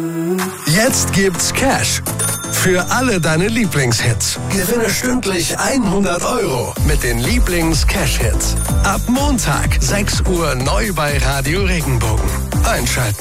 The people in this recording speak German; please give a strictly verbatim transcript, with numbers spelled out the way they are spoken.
Jetzt gibt's Cash für alle deine Lieblingshits. Gewinne stündlich hundert Euro mit den Lieblings-Cash-Hits. Ab Montag, sechs Uhr neu bei Radio Regenbogen. Einschalten.